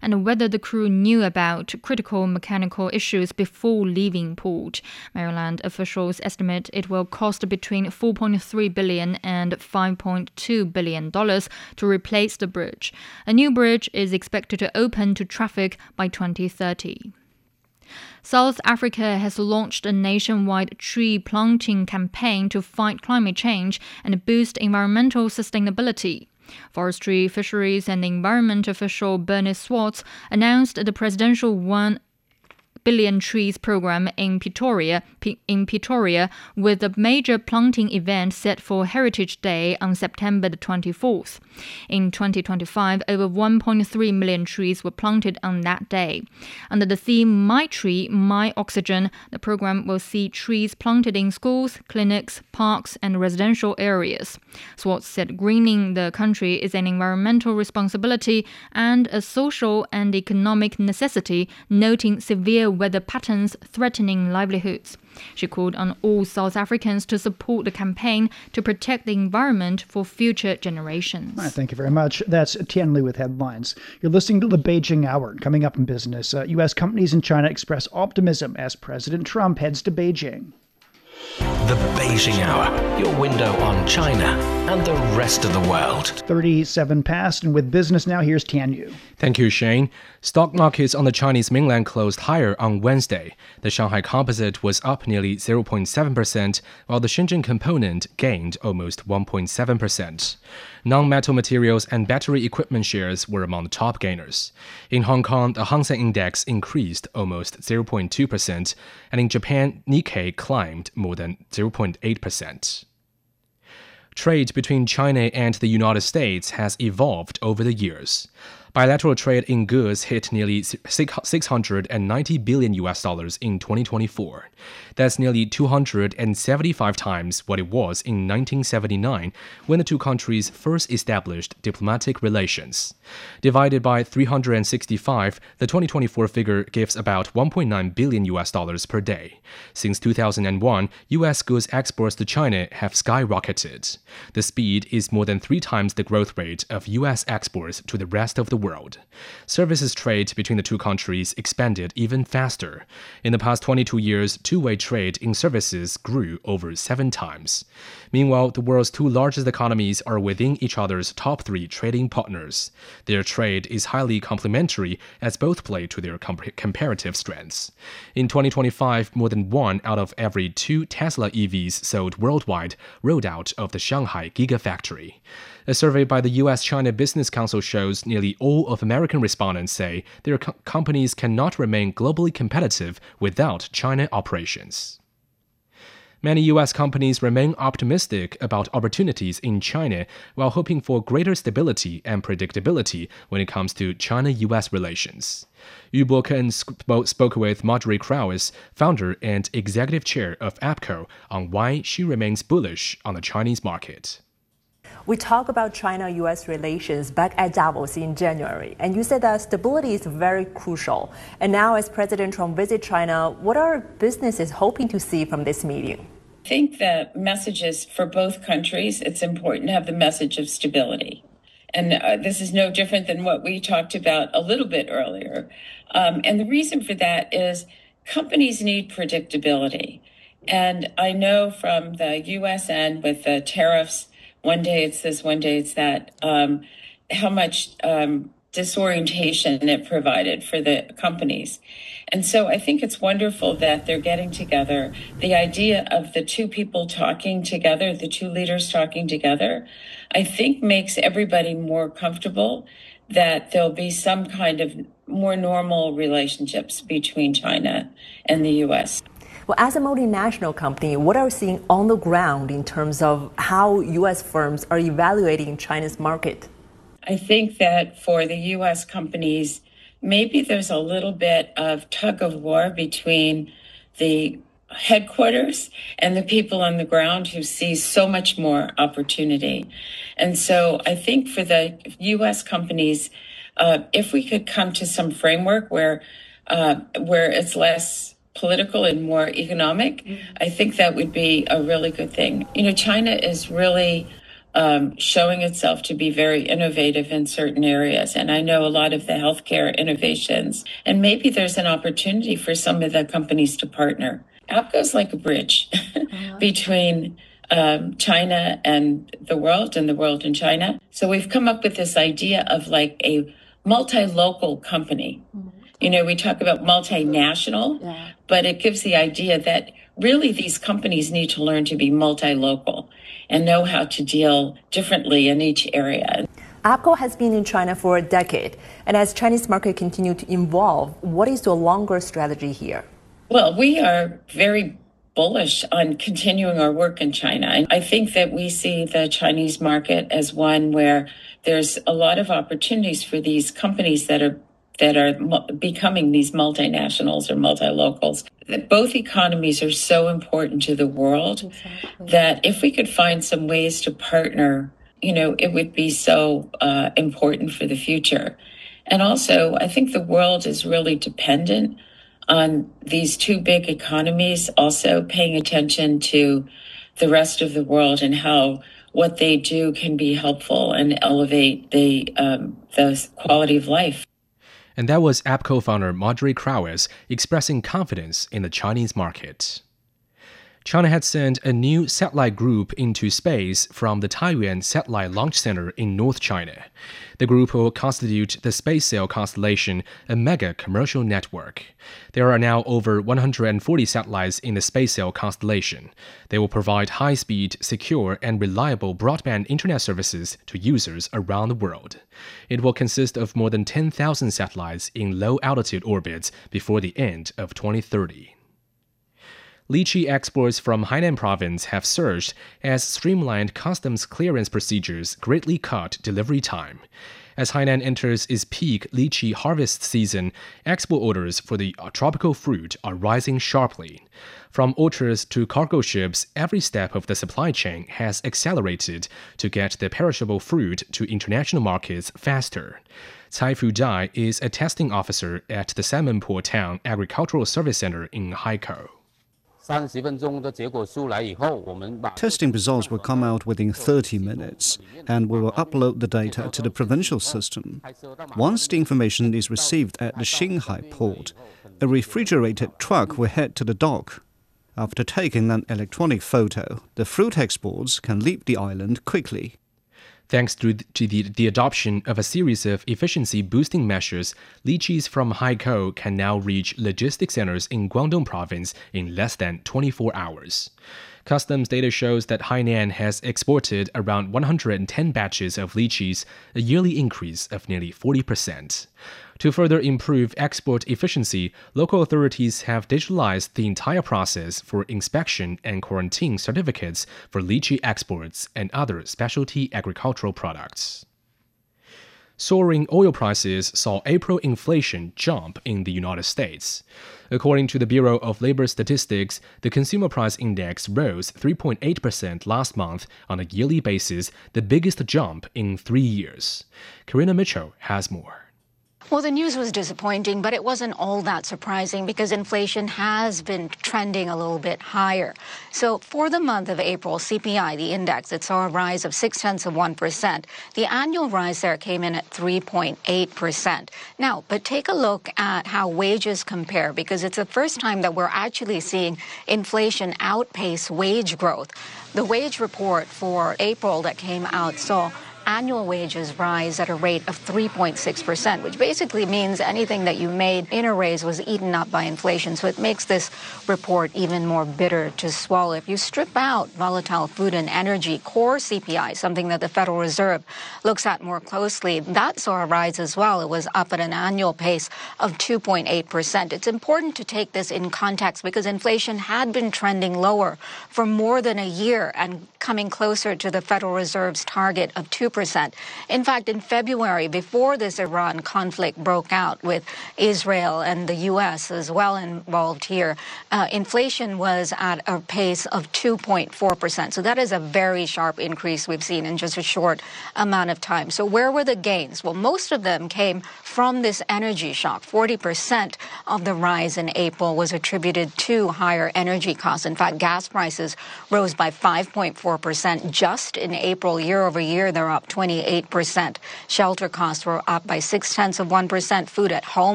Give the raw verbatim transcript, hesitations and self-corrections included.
and whether the crew knew about critical mechanical issues before leaving port. Maryland officials estimate it will cost between four point three billion dollars and five point two billion dollars to replace the bridge. A new bridge is expected to open to traffic by twenty thirty. South Africa has launched a nationwide tree planting campaign to fight climate change and boost environmental sustainability. Forestry, Fisheries and Environment official Bernice Swartz announced the presidential one billion trees program in Pretoria, in Pretoria with a major planting event set for Heritage Day on September the twenty-fourth. In twenty twenty-five, over one point three million trees were planted on that day. Under the theme My Tree, My Oxygen, the program will see trees planted in schools, clinics, parks and residential areas. Swartz said greening the country is an environmental responsibility and a social and economic necessity, noting severe weather patterns threatening livelihoods. She called on all South Africans to support the campaign to protect the environment for future generations. All right, thank you very much. That's Tian Li with headlines. You're listening to the Beijing Hour. Coming up in business, uh, U S companies in China express optimism as President Trump heads to Beijing. The Beijing Hour, your window on China and the rest of the world. thirty-seven past, and with business now, here's Tian Yu. Thank you, Shane. Stock markets on the Chinese mainland closed higher on Wednesday. The Shanghai Composite was up nearly zero point seven percent, while the Shenzhen Component gained almost one point seven percent. Non-metal materials and battery equipment shares were among the top gainers. In Hong Kong, the Hang Seng Index increased almost zero point two percent, and in Japan, Nikkei climbed more than zero point eight percent. Trade between China and the United States has evolved over the years. Bilateral trade in goods hit nearly six hundred ninety billion U S dollars in twenty twenty-four. That's nearly two hundred seventy-five times what it was in nineteen seventy-nine, when the two countries first established diplomatic relations. Divided by three hundred sixty-five, the twenty twenty-four figure gives about one point nine billion U S dollars per day. Since two thousand one, U S goods exports to China have skyrocketed. The speed is more than three times the growth rate of U S exports to the rest of the world. World. Services trade between the two countries expanded even faster. In the past twenty-two years, two-way trade in services grew over seven times. Meanwhile, the world's two largest economies are within each other's top three trading partners. Their trade is highly complementary as both play to their comp- comparative strengths. In twenty twenty-five, more than one out of every two Tesla E Vs sold worldwide rolled out of the Shanghai Gigafactory. A survey by the U S China Business Council shows nearly all of American respondents say their co- companies cannot remain globally competitive without China operations. Many U S companies remain optimistic about opportunities in China while hoping for greater stability and predictability when it comes to China U S relations. Yu Boken spoke with Marjorie Krauss, founder and executive chair of APCO, on why she remains bullish on the Chinese market. We talked about China-U S relations back at Davos in January, and you said that stability is very crucial. And now as President Trump visits China, what are businesses hoping to see from this meeting? I think the messages for both countries, it's important to have the message of stability. And uh, this is no different than what we talked about a little bit earlier. Um, and the reason for that is companies need predictability. And I know from the U S end with the tariffs, one day it's this, one day it's that, um, how much um, disorientation it provided for the companies. And so I think it's wonderful that they're getting together. The idea of the two people talking together, the two leaders talking together, I think makes everybody more comfortable that there'll be some kind of more normal relationships between China and the U S. Well, as a multinational company, what are you seeing on the ground in terms of how U S firms are evaluating China's market? I think that for the U S companies, maybe there's a little bit of tug of war between the headquarters and the people on the ground who see so much more opportunity. And so I think for the U S companies, uh, if we could come to some framework where uh, where it's less political and more economic, mm-hmm. I think that would be a really good thing. You know, China is really um, showing itself to be very innovative in certain areas. And I know a lot of the healthcare innovations, and maybe there's an opportunity for some of the companies to partner. APCO's like a bridge uh-huh. between um, China and the world, and the world and China. So we've come up with this idea of like a multi-local company. Mm-hmm. You know, we talk about multinational, yeah. but it gives the idea that really these companies need to learn to be multi-local and know how to deal differently in each area. APCO has been in China for a decade, and as Chinese market continue to evolve, what is the longer strategy here? Well, we are very bullish on continuing our work in China. And I think that we see the Chinese market as one where there's a lot of opportunities for these companies that are that are becoming these multinationals or multi-locals. Both economies are so important to the world exactly. that if we could find some ways to partner, you know, it would be so uh, important for the future. And also, I think the world is really dependent on these two big economies also paying attention to the rest of the world and how what they do can be helpful and elevate the um, the quality of life. And that was APCO founder Marjorie Crowes expressing confidence in the Chinese market. China had sent a new satellite group into space from the Taiyuan Satellite Launch Center in North China. The group will constitute the SpaceSail constellation, a mega commercial network. There are now over one hundred forty satellites in the SpaceSail constellation. They will provide high-speed, secure, and reliable broadband internet services to users around the world. It will consist of more than ten thousand satellites in low-altitude orbits before the end of twenty thirty. Lychee exports from Hainan province have surged as streamlined customs clearance procedures greatly cut delivery time. As Hainan enters its peak lychee harvest season, export orders for the tropical fruit are rising sharply. From orchards to cargo ships, every step of the supply chain has accelerated to get the perishable fruit to international markets faster. Cai Fudai is a testing officer at the Sanmenpo Town Agricultural Service Center in Haikou. Testing results will come out within thirty minutes, and we will upload the data to the provincial system. Once the information is received at the Xinhai port, a refrigerated truck will head to the dock. After taking an electronic photo, the fruit exports can leave the island quickly. Thanks to the, the adoption of a series of efficiency-boosting measures, lychees from Haikou can now reach logistics centers in Guangdong province in less than twenty-four hours. Customs data shows that Hainan has exported around one hundred ten batches of lychees, a yearly increase of nearly forty percent. To further improve export efficiency, local authorities have digitalized the entire process for inspection and quarantine certificates for lychee exports and other specialty agricultural products. Soaring oil prices saw April inflation jump in the United States. According to the Bureau of Labor Statistics, the Consumer Price Index rose three point eight percent last month on a yearly basis, the biggest jump in three years. Karina Mitchell has more. Well, the news was disappointing, but it wasn't all that surprising because inflation has been trending a little bit higher. So for the month of April, C P I, the index, it saw a rise of six tenths of one percent. The annual rise there came in at three point eight percent. Now, but take a look at how wages compare, because it's the first time that we're actually seeing inflation outpace wage growth. The wage report for April that came out saw annual wages rise at a rate of three point six percent, which basically means anything that you made in a raise was eaten up by inflation. So it makes this report even more bitter to swallow. If you strip out volatile food and energy, core C P I, something that the Federal Reserve looks at more closely, that saw a rise as well. It was up at an annual pace of two point eight percent. It's important to take this in context because inflation had been trending lower for more than a year and coming closer to the Federal Reserve's target of two percent. percent. In fact, in February, before this Iran conflict broke out with Israel and the U S as well involved here, uh, inflation was at a pace of two point four percent. So that is a very sharp increase we've seen in just a short amount of time. So where were the gains? Well, most of them came from this energy shock. forty percent of the rise in April was attributed to higher energy costs. In fact, gas prices rose by five point four percent just in April. Year over year, they're up twenty-eight percent. Shelter costs were up by six tenths of one percent. Food at home